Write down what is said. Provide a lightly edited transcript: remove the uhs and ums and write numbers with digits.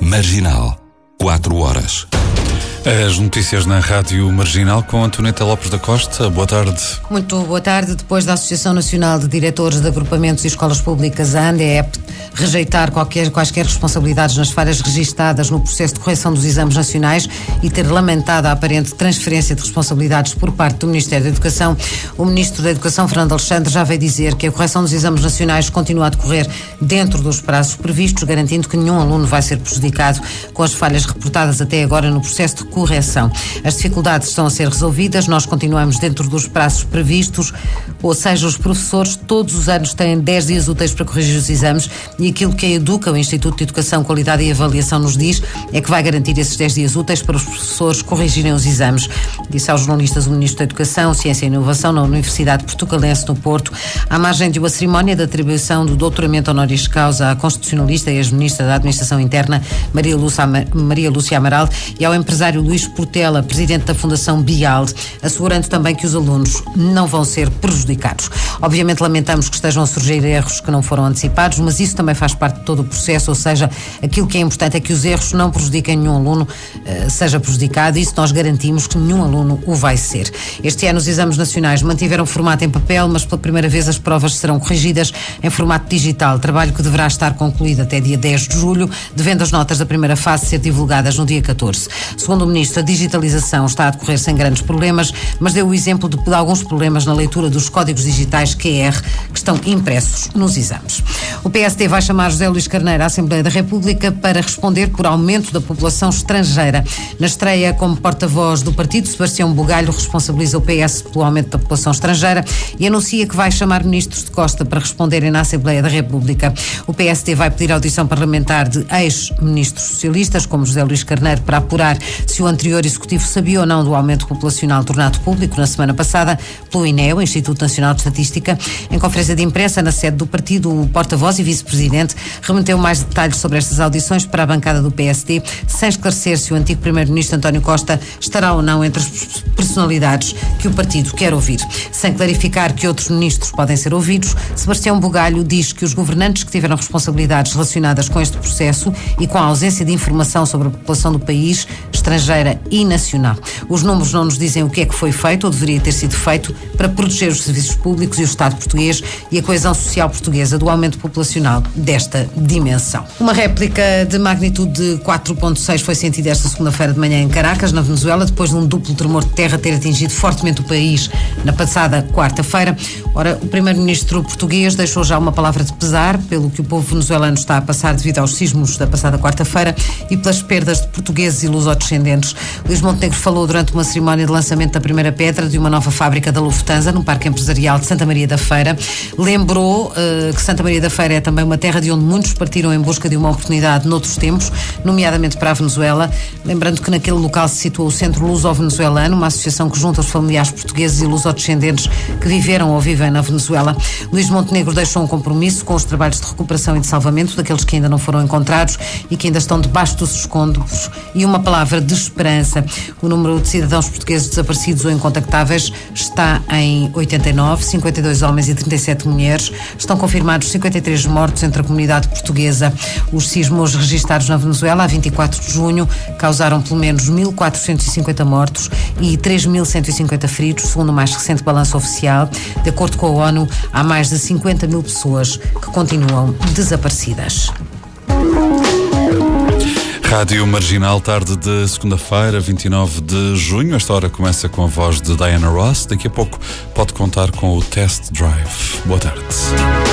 Marginal, 4 horas. As notícias na Rádio Marginal com Antoneta Lopes da Costa. Boa tarde. Muito boa tarde. Depois da Associação Nacional de Diretores de Agrupamentos e Escolas Públicas, a ANDEEP, rejeitar quaisquer responsabilidades nas falhas registadas no processo de correção dos exames nacionais e ter lamentado a aparente transferência de responsabilidades por parte do Ministério da Educação, o Ministro da Educação, Fernando Alexandre, já veio dizer que a correção dos exames nacionais continua a decorrer dentro dos prazos previstos, garantindo que nenhum aluno vai ser prejudicado com as falhas reportadas até agora no processo de correção. As dificuldades estão a ser resolvidas, nós continuamos dentro dos prazos previstos, ou seja, os professores todos os anos têm 10 dias úteis para corrigir os exames e aquilo que a Educa, o Instituto de Educação, Qualidade e Avaliação, nos diz é que vai garantir esses 10 dias úteis para os professores corrigirem os exames. Disse aos jornalistas o Ministro da Educação, Ciência e Inovação na Universidade Portucalense no Porto, à margem de uma cerimónia de atribuição do doutoramento honoris causa à constitucionalista e ex-ministra da Administração Interna, Maria Lúcia Amaral, e ao empresário Luís Portela, presidente da Fundação Bialde, assegurando também que os alunos não vão ser prejudicados. Obviamente lamentamos que estejam a surgir erros que não foram antecipados, mas isso também faz parte de todo o processo, ou seja, aquilo que é importante é que os erros não prejudiquem nenhum aluno, seja prejudicado, e isso nós garantimos que nenhum aluno o vai ser. Este ano os exames nacionais mantiveram formato em papel, mas pela primeira vez as provas serão corrigidas em formato digital, trabalho que deverá estar concluído até dia 10 de julho, devendo as notas da primeira fase ser divulgadas no dia 14. Segundo o Ministro, a digitalização está a decorrer sem grandes problemas, mas deu o exemplo de alguns problemas na leitura dos códigos digitais QR que estão impressos nos exames. O PSD vai chamar José Luís Carneiro à Assembleia da República para responder por aumento da população estrangeira. Na estreia como porta-voz do partido, Sebastião Bugalho responsabiliza o PS pelo aumento da população estrangeira e anuncia que vai chamar ministros de Costa para responderem na Assembleia da República. O PSD vai pedir audição parlamentar de ex-ministros socialistas, como José Luís Carneiro, para apurar se o anterior executivo sabia ou não do aumento populacional tornado público na semana passada pelo INE, o Instituto Nacional de Estatística. Em conferência de imprensa na sede do partido, o porta-voz e vice-presidente remeteu mais detalhes sobre estas audições para a bancada do PSD, sem esclarecer se o antigo primeiro-ministro António Costa estará ou não entre as personalidades que o partido quer ouvir. Sem clarificar que outros ministros podem ser ouvidos, Sebastião Bugalho diz que os governantes que tiveram responsabilidades relacionadas com este processo e com a ausência de informação sobre a população do país, estrangeira e nacional. Os números não nos dizem o que é que foi feito ou deveria ter sido feito para proteger os serviços públicos e o Estado português e a coesão social portuguesa do aumento populacional desta dimensão. Uma réplica de magnitude de 4.6 foi sentida esta segunda-feira de manhã em Caracas, na Venezuela, depois de um duplo tremor de terra ter atingido fortemente o país na passada quarta-feira. Ora, o primeiro-ministro português deixou já uma palavra de pesar pelo que o povo venezuelano está a passar devido aos sismos da passada quarta-feira e pelas perdas de portugueses e lusodescendentes. Luís Montenegro falou durante uma cerimónia de lançamento da primeira pedra de uma nova fábrica da Lufthansa no Parque Empresarial de Santa Maria da Feira. Lembrou que Santa Maria da Feira é também uma terra de onde muitos partiram em busca de uma oportunidade noutros tempos, nomeadamente para a Venezuela. Lembrando que naquele local se situou o Centro Luso-Venezuelano, uma associação que junta os familiares portugueses e lusodescendentes que viveram ou vivem na Venezuela. Luís Montenegro deixou um compromisso com os trabalhos de recuperação e de salvamento daqueles que ainda não foram encontrados e que ainda estão debaixo dos escombros e uma palavra de esperança. O número de cidadãos portugueses desaparecidos ou incontactáveis está em 89, 52 homens e 37 mulheres. Estão confirmados 53 mortos entre a comunidade portuguesa. Os sismos registados na Venezuela a 24 de junho causaram pelo menos 1.450 mortos e 3.150 feridos, segundo o mais recente balanço oficial. De acordo com a ONU, há mais de 50 mil pessoas que continuam desaparecidas. Rádio Marginal, tarde de segunda-feira, 29 de junho. Esta hora começa com a voz de Diana Ross. Daqui a pouco pode contar com o Test Drive. Boa tarde.